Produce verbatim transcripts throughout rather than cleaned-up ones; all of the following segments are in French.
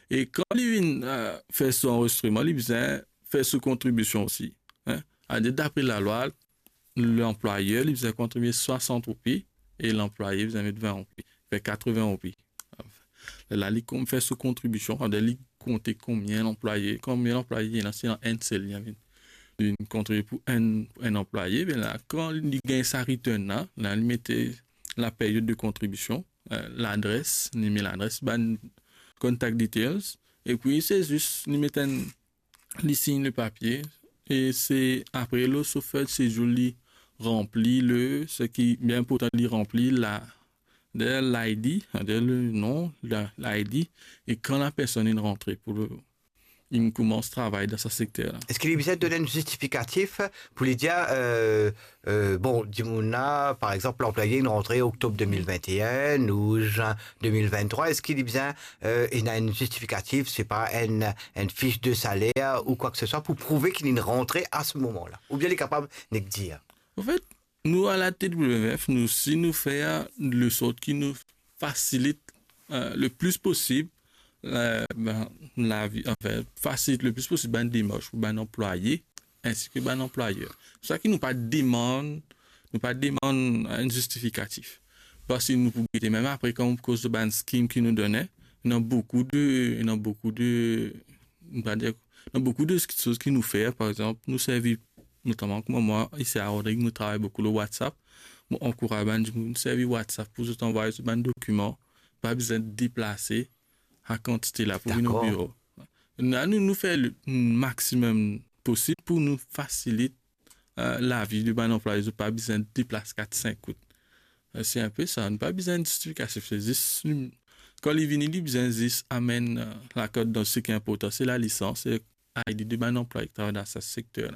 Et quand il vient euh, faire son enregistrement, il vient faire sa contribution aussi. Hein. D'après la loi, l'employeur, il vient contribuer soixante roupies et l'employé vient mettre vingt roupies. Il fait quatre-vingts roupies. Là, il fait sa contribution. Il compte combien l'employé, combien l'employé, il y a un seul. Il contribue pour un, un employé. Mais là, quand il gagne sa return, là, là, il mettait la période de contribution, euh, l'adresse, il met l'adresse, ben, contact details, et puis c'est juste, il met un, il signe le papier, et c'est après le chauffeur, c'est joli, rempli le, ce qui est bien important, il remplit la, de l'I D, de le nom, l'I D, et quand la personne est rentrée pour le, il commence à travailler dans ce secteur-là. Est-ce qu'il est besoin de donner un justificatif pour lui dire, euh, euh, bon, Dimouna, par exemple, l'employé est rentré octobre deux mille vingt et un ou juin deux mille vingt-trois, est-ce qu'il est besoin, euh, il a un justificatif, c'est pas une, une fiche de salaire ou quoi que ce soit, pour prouver qu'il est rentré à ce moment-là? Ou bien il est capable de dire? En fait, nous, à la T W F, nous, si nous faisons le sort qui nous facilite euh, le plus possible la, ben, la vie, en fait, facilite le plus possible une démarche pour un employé ainsi que un employeur. C'est ça qui nous pas demande, nous pas demande un justificatif. Parce que nous pouvons même après, quand on cause de un scheme qui nous donnait, il y a beaucoup de, il y a beaucoup de, on va dire, il y a beaucoup de choses qui nous fait, par exemple, nous servir, notamment comme moi, ici à Rodrigue, nous travaillons beaucoup le WhatsApp. Moi, encourage nous servir WhatsApp pour nous envoyer un document, pas besoin de déplacer à quantité là pour nos bureaux. Nous nous fait le maximum possible pour nous faciliter euh, la vie du bon employé. Nous pas besoin de déplacer quatre cinq coups. Euh, c'est un peu ça. Nous pas besoin de justification. C'est juste quand il vient, il besoin juste amène euh, la code dans ce qui est important, c'est la licence et I D du bon employé qui travaille dans ce secteur là.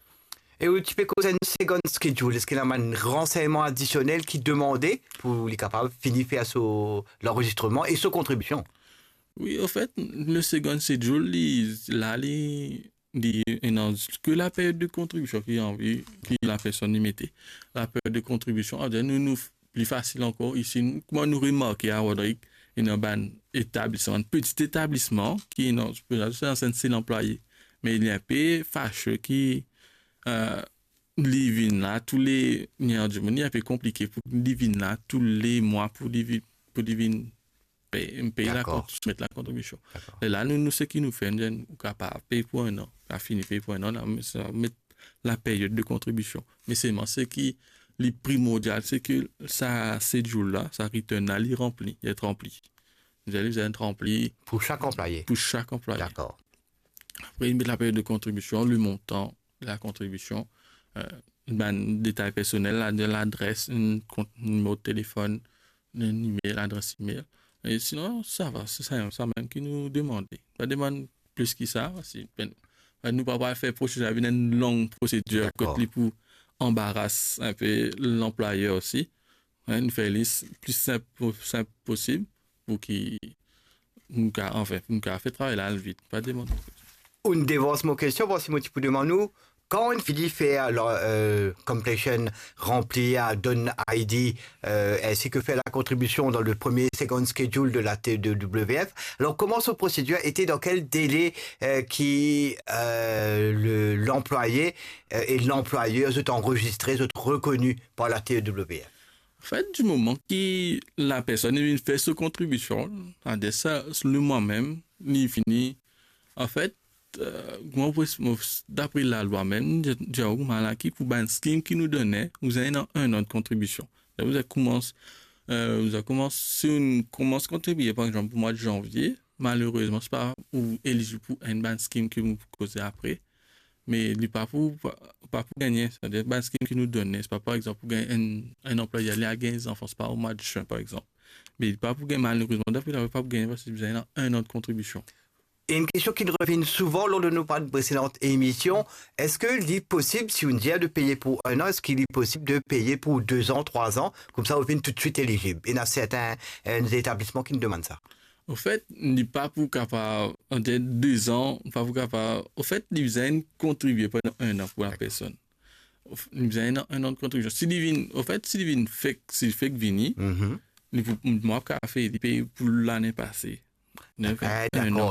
Et où tu peux causer une seconde schedule? Est-ce qu'il y a un renseignement additionnel qui demandait pour les capables de finir faire l'enregistrement et sa contribution? Oui, en fait, le second schedule, là, il dit que la période de contribution qui a envie, qui la personne y mettait. La période de contribution, nous, nous, plus facile encore ici, comment nous remarquer à Rodrigue, il y a un établissement, un petit établissement qui est dans, c'est l'employé. Mais il y a un peu fâcheux qui, euh, living là, tous les, il y a un peu compliqué pour living là, tous les mois pour living, pour living, payer la, mettre la contribution. Et là, nous, nous, ce qui nous fait, nous sommes capables de payer pour un an, à finir payer pour un an, mettre la période de contribution. Mais c'est ce qui est primordial, c'est que ça, ces jours-là, ça return là, il rempli, il est rempli. Vous allez être rempli. Pour chaque employé. Pour chaque employé. D'accord. Après, il met la période de contribution, le montant de la contribution, euh, ben, détails personnels, l'adresse, un numéro de téléphone, un email, l'adresse email. Et sinon, ça va, c'est ça, ça même qui nous demande. On demande plus que ça. Si, ben, nous ne pouvons pas faire procédure, une longue procédure pour embarrasser un peu l'employeur aussi. Hein, nous faisons liste plus simple, simple possible pour qu'il nous en fait, nous fait travailler là vite. Pas demander. Une dévance mon question, voici mon petit peu de nous. Quand une fille fait alors euh, completion remplie à donne I D euh, ainsi que fait la contribution dans le premier second schedule de la T W F, alors comment cette procédure était, dans quel délai euh, qui euh, le, l'employé euh, et l'employeur sont enregistrés, sont reconnus par la T W F? En fait, du moment que la personne fait sa contribution, le moi-même, ni fini, en fait, Euh, d'après la loi même, j'ai qui pour un scheme qui nous donnait, vous avez un an de contribution. Vous avez commencé, euh, vous avez commencé, si on commence à contribuer, par exemple, pour le mois de janvier, malheureusement, c'est pas ou éligible pour un ban scheme que vous causez après, mais il pas pour, pas pour gagner. C'est-à-dire, un scheme qui nous donnait, c'est pas par exemple pour gagner un, un employé aller à gagner des enfants, c'est pas au mois de juin, par exemple. Mais il pas pour gagner, malheureusement, d'après la loi, pas pour gagner parce que vous avez un an de contribution. Et une question qui revient souvent lors de nos précédentes émissions, est-ce qu'il est possible, si on dit de payer pour un an, est-ce qu'il est possible de payer pour deux ans, trois ans, comme ça on devient tout de suite éligible? Il y a certains établissements qui nous demandent ça. Au fait, il n'est pas pour capable, en deux ans, pas pour capable. Au fait, il vient contribuer pendant un an pour la personne. Il vient un an de contribution. Si il vient, au fait, si il vient fait, si il fait vini, moi, qu'a fait, il paye pour l'année passée. Ah, d'accord.